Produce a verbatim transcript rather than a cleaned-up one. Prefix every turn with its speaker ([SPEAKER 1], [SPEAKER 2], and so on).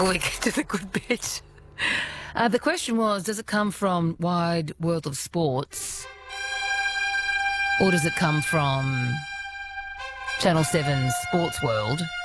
[SPEAKER 1] before we get to the good bit. Uh, the question was, does it come from Wide World of Sports or does it come from Channel seven's Sports World?